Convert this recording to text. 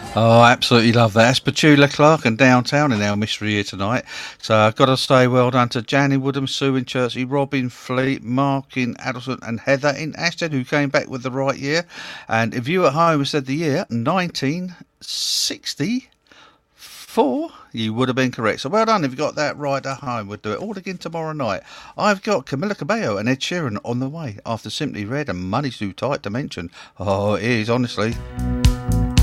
Oh, absolutely love that. That's Petula Clark and Downtown in our mystery here tonight. So I've got to say well done to Jan in Woodham, Sue in Chertsey, Robin Fleet, Mark in Addleston and Heather in Ashton, who came back with the right year. And if you at home said the year 1964, you would have been correct. So well done if you got that right at home. We'll do it all again tomorrow night. I've got Camilla Cabello and Ed Sheeran on the way after Simply Red and Money's Too Tight to mention. Oh, it is, honestly.